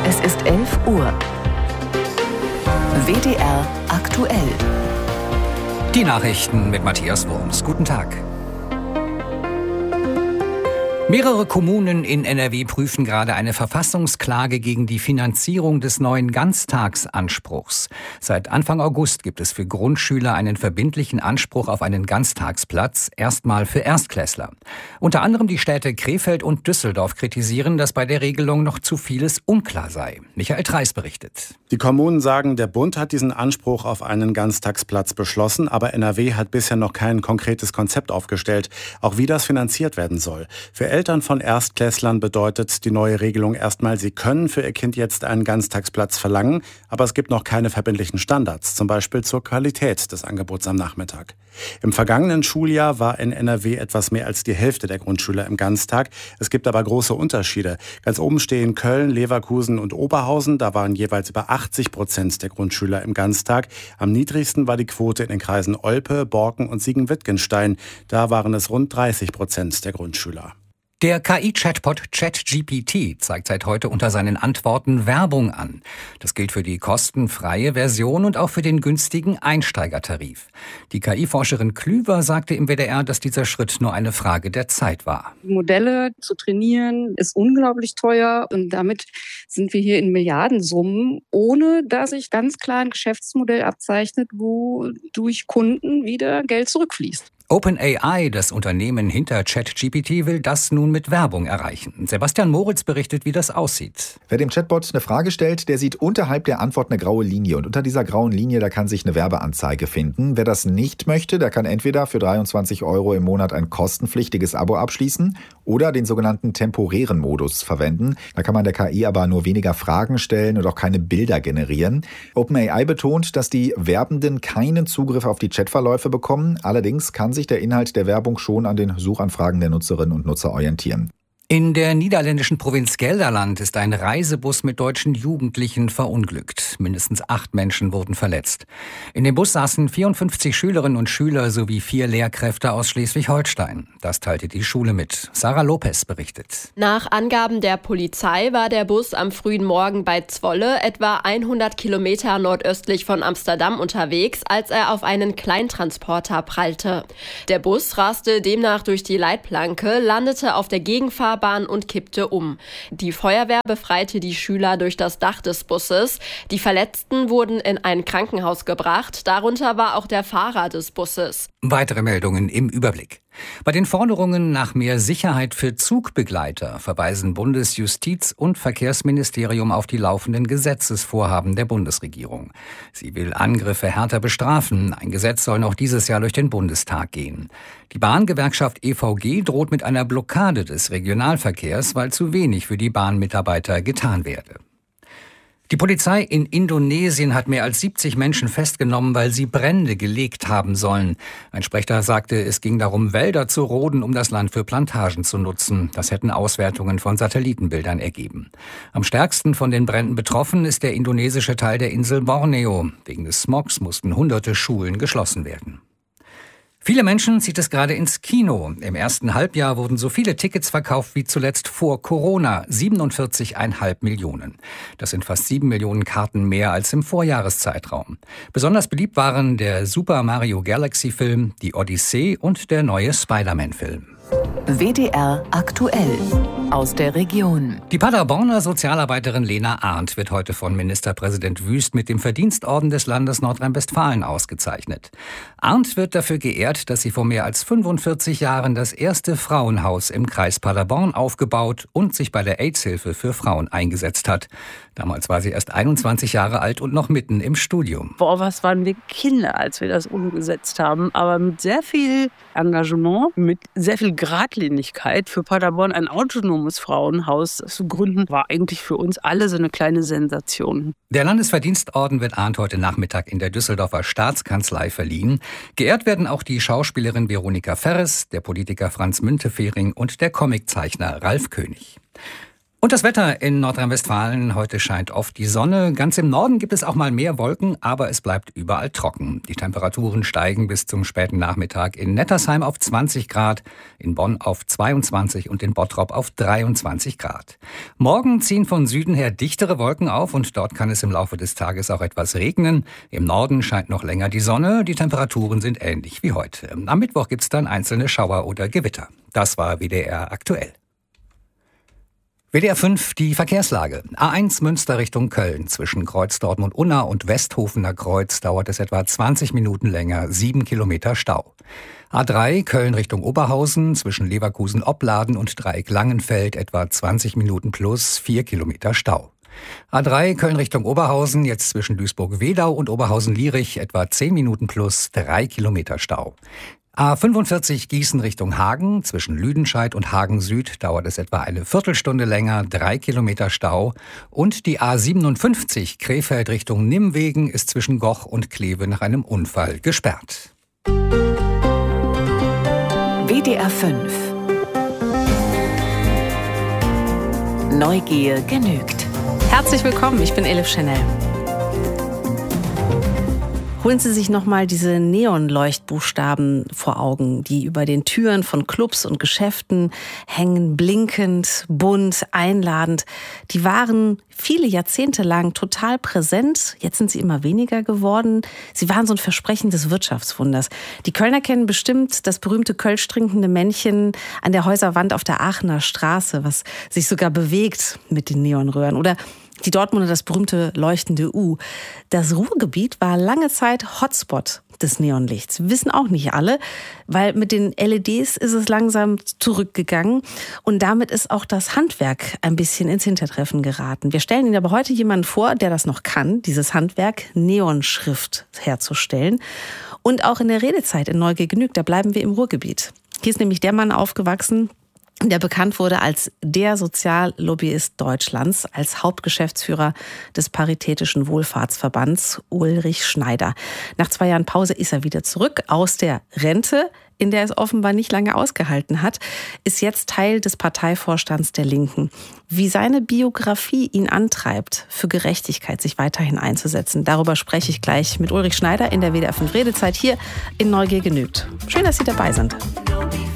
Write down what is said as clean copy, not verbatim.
Es ist 11 Uhr. WDR aktuell. Die Nachrichten mit Matthias Wurms. Guten Tag. Mehrere Kommunen in NRW prüfen gerade eine Verfassungsklage gegen die Finanzierung des neuen Ganztagsanspruchs. Seit Anfang August gibt es für Grundschüler einen verbindlichen Anspruch auf einen Ganztagsplatz, erstmal für Erstklässler. Unter anderem die Städte Krefeld und Düsseldorf kritisieren, dass bei der Regelung noch zu vieles unklar sei. Michael Treis berichtet. Die Kommunen sagen, der Bund hat diesen Anspruch auf einen Ganztagsplatz beschlossen, aber NRW hat bisher noch kein konkretes Konzept aufgestellt, auch wie das finanziert werden soll. Für Eltern von Erstklässlern bedeutet die neue Regelung erstmal, sie können für ihr Kind jetzt einen Ganztagsplatz verlangen, aber es gibt noch keine verbindlichen Standards, zum Beispiel zur Qualität des Angebots am Nachmittag. Im vergangenen Schuljahr war in NRW etwas mehr als die Hälfte der Grundschüler im Ganztag. Es gibt aber große Unterschiede. Ganz oben stehen Köln, Leverkusen und Oberhausen. Da waren jeweils über 80% der Grundschüler im Ganztag. Am niedrigsten war die Quote in den Kreisen Olpe, Borken und Siegen-Wittgenstein. Da waren es rund 30% der Grundschüler. Der KI-Chatbot ChatGPT zeigt seit heute unter seinen Antworten Werbung an. Das gilt für die kostenfreie Version und auch für den günstigen Einsteigertarif. Die KI-Forscherin Klüver sagte im WDR, dass dieser Schritt nur eine Frage der Zeit war. Modelle zu trainieren ist unglaublich teuer und damit sind wir hier in Milliardensummen, ohne dass sich ganz klar ein Geschäftsmodell abzeichnet, wo durch Kunden wieder Geld zurückfließt. OpenAI, das Unternehmen hinter ChatGPT, will das nun mit Werbung erreichen. Sebastian Moritz berichtet, wie das aussieht. Wer dem Chatbot eine Frage stellt, der sieht unterhalb der Antwort eine graue Linie. Und unter dieser grauen Linie, da kann sich eine Werbeanzeige finden. Wer das nicht möchte, der kann entweder für 23 € im Monat ein kostenpflichtiges Abo abschließen oder den sogenannten temporären Modus verwenden. Da kann man der KI aber nur weniger Fragen stellen und auch keine Bilder generieren. OpenAI betont, dass die Werbenden keinen Zugriff auf die Chatverläufe bekommen. Allerdings kann sich der Inhalt der Werbung schon an den Suchanfragen der Nutzerinnen und Nutzer orientieren. In der niederländischen Provinz Gelderland ist ein Reisebus mit deutschen Jugendlichen verunglückt. Mindestens 8 Menschen wurden verletzt. In dem Bus saßen 54 Schülerinnen und Schüler sowie 4 Lehrkräfte aus Schleswig-Holstein. Das teilte die Schule mit. Sarah Lopez berichtet. Nach Angaben der Polizei war der Bus am frühen Morgen bei Zwolle, etwa 100 Kilometer nordöstlich von Amsterdam unterwegs, als er auf einen Kleintransporter prallte. Der Bus raste demnach durch die Leitplanke, landete auf der Gegenfahrbahn und kippte um. Die Feuerwehr befreite die Schüler durch das Dach des Busses. Die Verletzten wurden in ein Krankenhaus gebracht. Darunter war auch der Fahrer des Busses. Weitere Meldungen im Überblick. Bei den Forderungen nach mehr Sicherheit für Zugbegleiter verweisen Bundesjustiz- und Verkehrsministerium auf die laufenden Gesetzesvorhaben der Bundesregierung. Sie will Angriffe härter bestrafen. Ein Gesetz soll noch dieses Jahr durch den Bundestag gehen. Die Bahngewerkschaft EVG droht mit einer Blockade des Regionalverkehrs, weil zu wenig für die Bahnmitarbeiter getan werde. Die Polizei in Indonesien hat mehr als 70 Menschen festgenommen, weil sie Brände gelegt haben sollen. Ein Sprecher sagte, es ging darum, Wälder zu roden, um das Land für Plantagen zu nutzen. Das hätten Auswertungen von Satellitenbildern ergeben. Am stärksten von den Bränden betroffen ist der indonesische Teil der Insel Borneo. Wegen des Smogs mussten hunderte Schulen geschlossen werden. Viele Menschen zieht es gerade ins Kino. Im ersten Halbjahr wurden so viele Tickets verkauft wie zuletzt vor Corona, 47,5 Millionen. Das sind fast 7 Millionen Karten mehr als im Vorjahreszeitraum. Besonders beliebt waren der Super Mario Galaxy Film, die Odyssee und der neue Spider-Man-Film. WDR aktuell aus der Region. Die Paderborner Sozialarbeiterin Lena Arndt wird heute von Ministerpräsident Wüst mit dem Verdienstorden des Landes Nordrhein-Westfalen ausgezeichnet. Arndt wird dafür geehrt, dass sie vor mehr als 45 Jahren das erste Frauenhaus im Kreis Paderborn aufgebaut und sich bei der AIDS-Hilfe für Frauen eingesetzt hat. Damals war sie erst 21 Jahre alt und noch mitten im Studium. Boah, was waren wir Kinder, als wir das umgesetzt haben. Aber mit sehr viel Engagement, mit sehr viel Geradlinigkeit für Paderborn ein autonomes Frauenhaus zu gründen, war eigentlich für uns alle so eine kleine Sensation. Der Landesverdienstorden wird Arndt heute Nachmittag in der Düsseldorfer Staatskanzlei verliehen. Geehrt werden auch die Schauspielerin Veronika Ferres, der Politiker Franz Müntefering und der Comiczeichner Ralf König. Und das Wetter in Nordrhein-Westfalen. Heute scheint oft die Sonne. Ganz im Norden gibt es auch mal mehr Wolken, aber es bleibt überall trocken. Die Temperaturen steigen bis zum späten Nachmittag in Nettersheim auf 20 Grad, in Bonn auf 22 und in Bottrop auf 23 Grad. Morgen ziehen von Süden her dichtere Wolken auf und dort kann es im Laufe des Tages auch etwas regnen. Im Norden scheint noch länger die Sonne. Die Temperaturen sind ähnlich wie heute. Am Mittwoch gibt es dann einzelne Schauer oder Gewitter. Das war WDR aktuell. WDR 5, die Verkehrslage. A1 Münster Richtung Köln. Zwischen Kreuz Dortmund-Unna und Westhofener Kreuz dauert es etwa 20 Minuten länger, 7 Kilometer Stau. A3 Köln Richtung Oberhausen. Zwischen Leverkusen-Opladen und Dreieck Langenfeld etwa 20 Minuten plus 4 Kilometer Stau. A3 Köln Richtung Oberhausen, jetzt zwischen Duisburg-Wedau und Oberhausen-Lierich etwa 10 Minuten plus 3 Kilometer Stau. A45 Gießen Richtung Hagen. Zwischen Lüdenscheid und Hagen Süd dauert es etwa eine Viertelstunde länger, 3 Kilometer Stau. Und die A57 Krefeld Richtung Nimwegen ist zwischen Goch und Kleve nach einem Unfall gesperrt. WDR 5. Neugier genügt. Herzlich willkommen, ich bin Elif Chanel. Holen Sie sich nochmal diese Neonleuchtbuchstaben vor Augen, die über den Türen von Clubs und Geschäften hängen, blinkend, bunt, einladend. Die waren viele Jahrzehnte lang total präsent. Jetzt sind sie immer weniger geworden. Sie waren so ein Versprechen des Wirtschaftswunders. Die Kölner kennen bestimmt das berühmte Kölsch trinkende Männchen an der Häuserwand auf der Aachener Straße, was sich sogar bewegt mit den Neonröhren. Oder die Dortmunder das berühmte leuchtende U. Das Ruhrgebiet war lange Zeit Hotspot des Neonlichts. Wissen auch nicht alle, weil mit den LEDs ist es langsam zurückgegangen und damit ist auch das Handwerk ein bisschen ins Hintertreffen geraten. Wir stellen Ihnen aber heute jemanden vor, der das noch kann, dieses Handwerk, Neonschrift herzustellen. Und auch in der Redezeit in Neugier genügt, da bleiben wir im Ruhrgebiet. Hier ist nämlich der Mann aufgewachsen, der bekannt wurde als der Soziallobbyist Deutschlands, als Hauptgeschäftsführer des Paritätischen Wohlfahrtsverbands, Ulrich Schneider. Nach 2 Jahren Pause ist er wieder zurück aus der Rente, in der es offenbar nicht lange ausgehalten hat, ist jetzt Teil des Parteivorstands der Linken. Wie seine Biografie ihn antreibt, für Gerechtigkeit sich weiterhin einzusetzen, darüber spreche ich gleich mit Ulrich Schneider in der WDR 5 Redezeit hier in Neugier genügt. Schön, dass Sie dabei sind.